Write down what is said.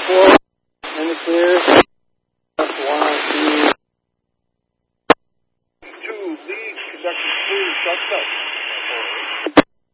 4, in the clear. 1, 2. 2, lead conductor clear, suspect.